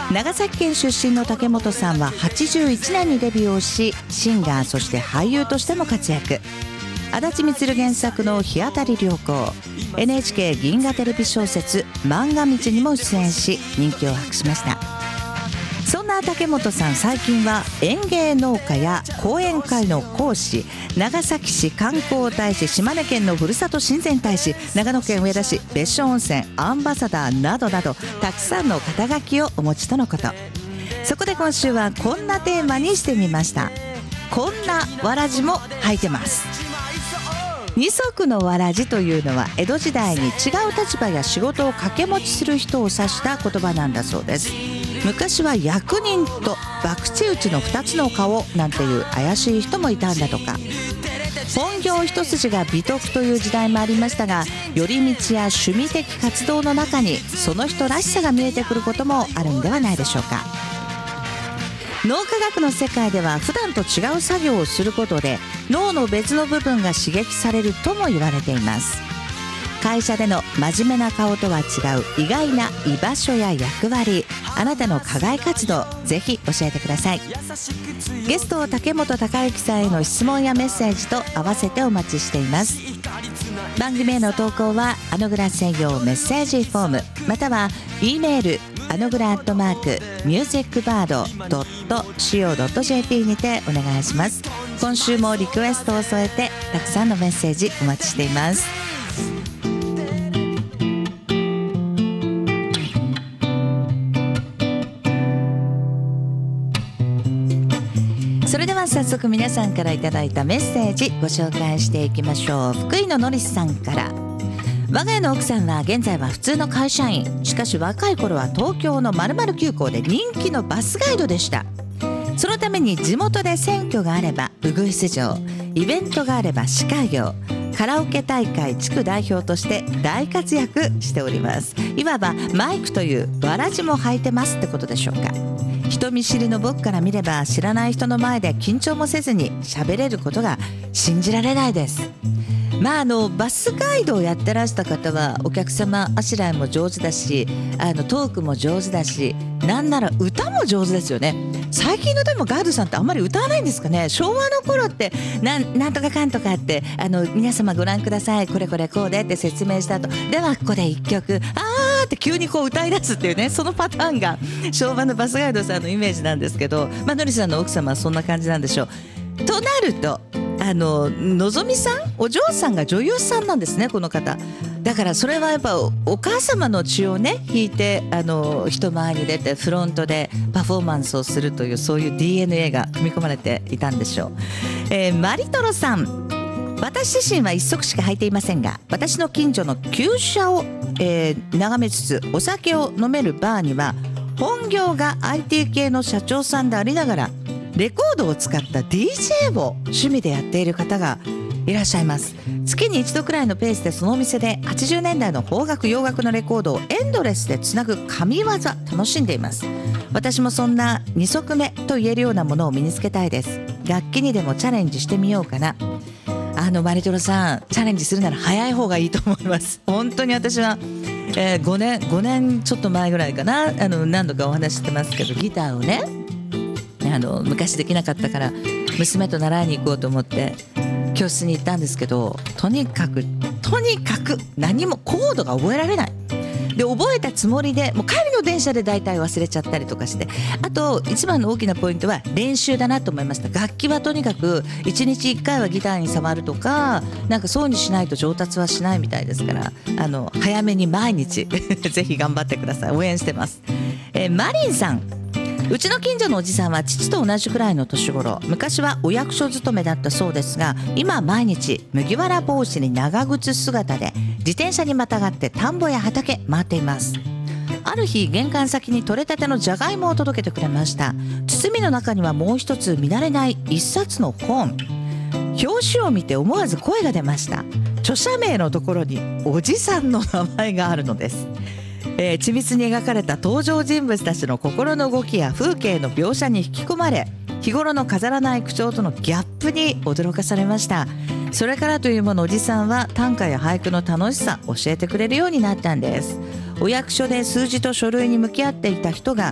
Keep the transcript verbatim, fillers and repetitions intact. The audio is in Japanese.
長崎県出身の竹本さんははちじゅういちねんにデビューをし、シンガーそして俳優としても活躍。足立みつる原作の日当たり良好、 エヌエイチケー 銀河テレビ小説漫画道にも出演し人気を博しました。そんな竹本さん、最近は園芸農家や講演会の講師、長崎市観光大使、島根県のふるさと親善大使、長野県上田市別所温泉アンバサダーなどなど、たくさんの肩書きをお持ちとのこと。そこで今週はこんなテーマにしてみました。こんなわらじも履いてます。二足のわらじというのは江戸時代に違う立場や仕事を掛け持ちする人を指した言葉なんだそうです。昔は役人と博打打ちのふたつの顔なんていう怪しい人もいたんだとか。本業一筋が美徳という時代もありましたが、寄り道や趣味的活動の中にその人らしさが見えてくることもあるんではないでしょうか。脳科学の世界では普段と違う作業をすることで脳の別の部分が刺激されるとも言われています。会社での真面目な顔とは違う意外な居場所や役割、あなたの課外活動、ぜひ教えてください。ゲスト竹本孝之さんへの質問やメッセージと合わせてお待ちしています。番組への投稿はアノグラ専用メッセージフォーム、または E メールアノグラアットマークミュージックバードドットシーオードットジェーピー にてお願いします。今週もリクエストを添えてたくさんのメッセージお待ちしています。それでは早速皆さんからいただいたメッセージご紹介していきましょう。福井ののりすさんから、我が家の奥さんは現在は普通の会社員、しかし若い頃は東京の〇〇急行で人気のバスガイドでした。そのために地元で選挙があればウグイス嬢、イベントがあれば司会業、カラオケ大会地区代表として大活躍しております。いわばマイクというわらじも履いてますってことでしょうか。人見知りの僕から見れば知らない人の前で緊張もせずに喋れることが信じられないです。まあ、あのバスガイドをやってらした方はお客様あしらいも上手だし、あのトークも上手だし、なんなら歌も上手ですよね。最近のでもガイドさんってあんまり歌わないんですかね。昭和の頃ってな ん, なんとかかんとかってあの皆様ご覧ください、これこれこうでって説明した後、ではここで一曲あーって急にこう歌い出すっていうね、そのパターンが昭和のバスガイドさんのイメージなんですけど、まあ、のりさんの奥様はそんな感じなんでしょう。となるとあののぞみさん、お嬢さんが女優さんなんですね、この方。だからそれはやっぱ お, お母様の血をね引いて、あの人前に出てフロントでパフォーマンスをするという、そういう ディーエヌエー が組み込まれていたんでしょう。えー、マリトロさん、私自身は一足しか履いていませんが、私の近所の旧車を、えー、眺めつつお酒を飲めるバーには本業が アイティー 系の社長さんでありながらレコードを使った ディージェー を趣味でやっている方がいらっしゃいます。月に一度くらいのペースでそのお店ではちじゅうねんだいの邦楽洋楽のレコードをエンドレスでつなぐ神業楽しんでいます。私もそんな二足目と言えるようなものを身につけたいです。楽器にでもチャレンジしてみようかな。あのマリトロさん、チャレンジするなら早い方がいいと思います。本当に私は、えー、ごねんごねんちょっと前ぐらいかな、あの何度かお話してますけど、ギターをねあの昔できなかったから娘と習いに行こうと思って教室に行ったんですけど、とにかくとにかく何もコードが覚えられないで、覚えたつもりでもう帰りの電車で大体忘れちゃったりとかして、あと一番の大きなポイントは練習だなと思いました。楽器はとにかくいちにちいっかいはギターに触るとか、なんかそうにしないと上達はしないみたいですから、あの早めに毎日ぜひ頑張ってください。応援してます。えー、マリンさん、うちの近所のおじさんは父と同じくらいの年頃、昔はお役所勤めだったそうですが、今は毎日麦わら帽子に長靴姿で自転車にまたがって田んぼや畑回っています。ある日玄関先に採れたてのじゃがいもを届けてくれました。包みの中にはもう一つ見慣れない一冊の本。表紙を見て思わず声が出ました。著者名のところにおじさんの名前があるのです。えー、緻密に描かれた登場人物たちの心の動きや風景の描写に引き込まれ、日頃の飾らない口調とのギャップに驚かされました。それからというものおじさんは短歌や俳句の楽しさ教えてくれるようになったんです。お役所で数字と書類に向き合っていた人が